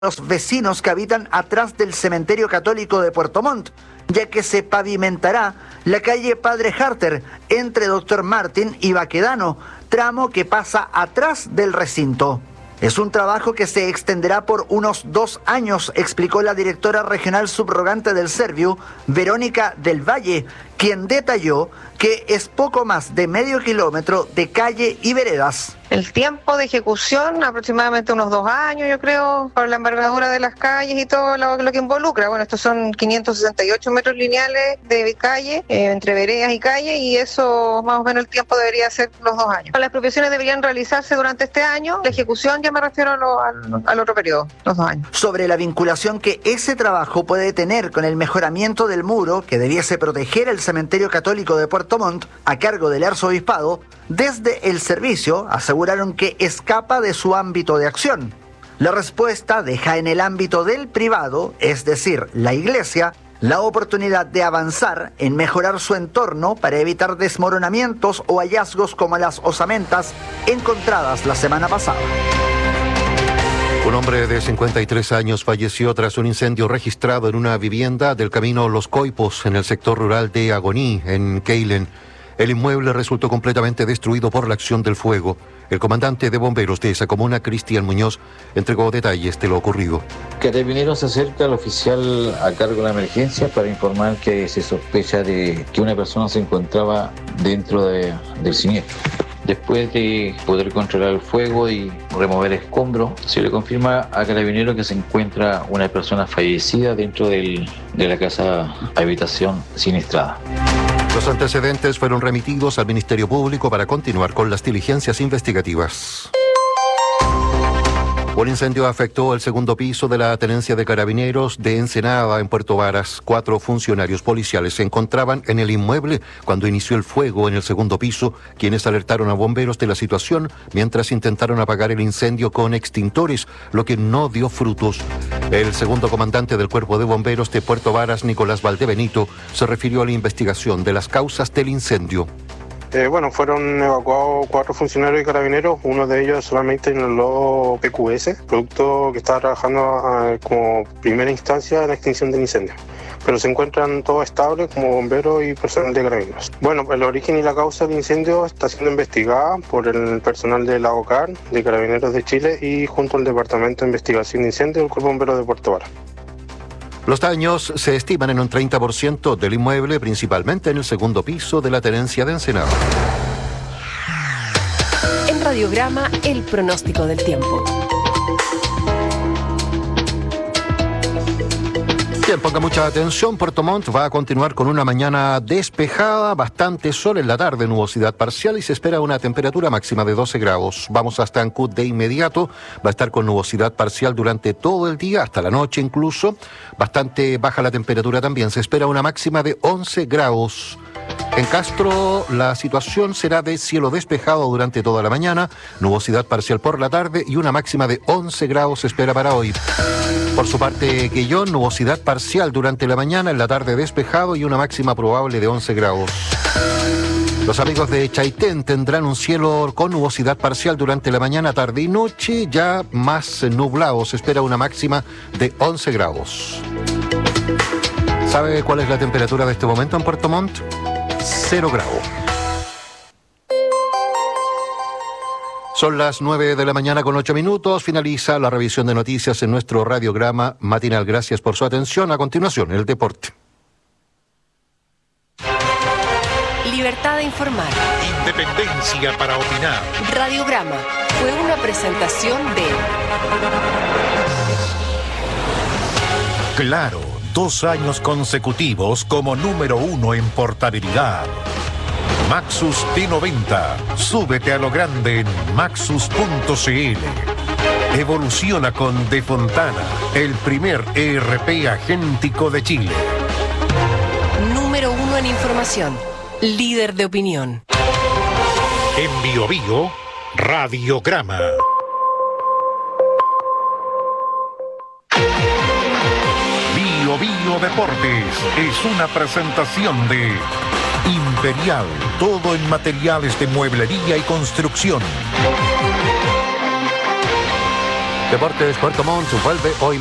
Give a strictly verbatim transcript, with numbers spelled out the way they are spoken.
los vecinos que habitan atrás del cementerio católico de Puerto Montt, ya que se pavimentará la calle Padre Harter entre Doctor Martín y Baquedano, tramo que pasa atrás del recinto. Es un trabajo que se extenderá por unos dos años, explicó la directora regional subrogante del Serviu, Verónica del Valle, quien detalló que es poco más de medio kilómetro de calle y veredas. El tiempo de ejecución, aproximadamente unos dos años, yo creo, por la envergadura de las calles y todo lo, lo que involucra. Bueno, estos son quinientos sesenta y ocho metros lineales de calle, eh, entre veredas y calle, y eso, más o menos, el tiempo debería ser los dos años. Las expropiaciones deberían realizarse durante este año. La ejecución, ya me refiero a lo, al, al otro periodo, los dos años. Sobre la vinculación que ese trabajo puede tener con el mejoramiento del muro que debiese proteger el cementerio católico de Puerto Montt, a cargo del arzobispado, desde el servicio aseguraron que escapa de su ámbito de acción. La respuesta deja en el ámbito del privado, es decir, la iglesia, la oportunidad de avanzar en mejorar su entorno para evitar desmoronamientos o hallazgos como las osamentas encontradas la semana pasada. Un hombre de cincuenta y tres años falleció tras un incendio registrado en una vivienda del camino Los Coipos, en el sector rural de Agoní, en Keilen. El inmueble resultó completamente destruido por la acción del fuego. El comandante de bomberos de esa comuna, Cristian Muñoz, entregó detalles de lo ocurrido. Carabineros se acerca al oficial a cargo de la emergencia para informar que se sospecha de que una persona se encontraba dentro de, del siniestro. Después de poder controlar el fuego y remover escombros, se le confirma a Carabineros que se encuentra una persona fallecida dentro del, de la casa habitación siniestrada. Los antecedentes fueron remitidos al Ministerio Público para continuar con las diligencias investigativas. Un incendio afectó el segundo piso de la tenencia de Carabineros de Ensenada, en Puerto Varas. Cuatro funcionarios policiales se encontraban en el inmueble cuando inició el fuego en el segundo piso, quienes alertaron a bomberos de la situación mientras intentaron apagar el incendio con extintores, lo que no dio frutos. El segundo comandante del Cuerpo de Bomberos de Puerto Varas, Nicolás Valdebenito, se refirió a la investigación de las causas del incendio. Eh, bueno, fueron evacuados cuatro funcionarios de Carabineros, uno de ellos solamente inhaló P Q S, producto que estaba trabajando eh, como primera instancia en la extinción del incendio. Pero se encuentran todos estables como bomberos y personal de Carabineros. Bueno, el origen y la causa del incendio está siendo investigada por el personal de la OCAR, de Carabineros de Chile, y junto al Departamento de Investigación de Incendios del Cuerpo de Bomberos de Puerto Varas. Los daños se estiman en un treinta por ciento del inmueble, principalmente en el segundo piso de la tenencia de Ensenada. En Radiograma, el pronóstico del tiempo. Bien, ponga mucha atención. Puerto Montt va a continuar con una mañana despejada, bastante sol en la tarde, nubosidad parcial, y se espera una temperatura máxima de doce grados. Vamos hasta Ancud de inmediato. Va a estar con nubosidad parcial durante todo el día, hasta la noche incluso. Bastante baja la temperatura también. Se espera una máxima de once grados. En Castro la situación será de cielo despejado durante toda la mañana, nubosidad parcial por la tarde y una máxima de once grados se espera para hoy. Por su parte, Quellón, nubosidad parcial durante la mañana, en la tarde despejado y una máxima probable de once grados. Los amigos de Chaitén tendrán un cielo con nubosidad parcial durante la mañana, tarde y noche, ya más nublado. Se espera una máxima de once grados. ¿Sabe cuál es la temperatura de este momento en Puerto Montt? Cero grados. Son las nueve de la mañana con ocho minutos. Finaliza la revisión de noticias en nuestro radiograma matinal. Gracias por su atención. A continuación, el deporte. Libertad de informar. Independencia para opinar. Radiograma fue una presentación de Claro, dos años consecutivos como número uno en portabilidad. Maxus T noventa. Súbete a lo grande en maxus punto c l. Evoluciona con De Fontana, el primer E R P agéntico de Chile. Número uno en información. Líder de opinión. En Bio Bio, Radiograma. Bio Bio Deportes es una presentación de Imperial, todo en materiales de mueblería y construcción. Deportes Puerto Montt vuelve hoy